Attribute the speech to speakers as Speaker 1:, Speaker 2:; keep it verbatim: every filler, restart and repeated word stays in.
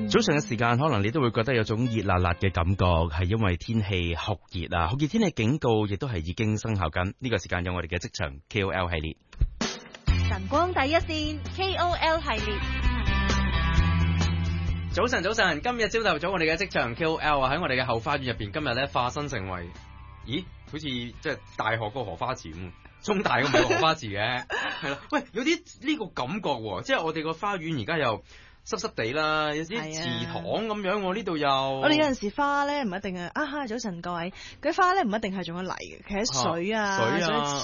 Speaker 1: 早上嘅時間，可能你都會覺得有種熱辣辣嘅感覺，係因為天氣酷熱啊！酷熱天氣警告亦都係已經生效緊。呢個時間有我哋嘅職場 K O L 系列，
Speaker 2: 晨光第一線 K O L 系列。
Speaker 3: 早晨，早晨！今日朝頭早我哋嘅職場 K O L 啊，喺我哋嘅後花園入邊，今日咧化身成為，咦？好似即係大學個荷花池咁，中大咁唔係荷花池嘅，係啦。喂，有啲呢個感覺喎，即係我哋個花園而家又濕濕地啦，有啲池塘咁樣，我呢度又
Speaker 4: 我哋有陣時花咧唔一定係啊，早晨各位，嗰啲花咧唔一定係種咗泥嘅，其實水啊，
Speaker 3: 水啊。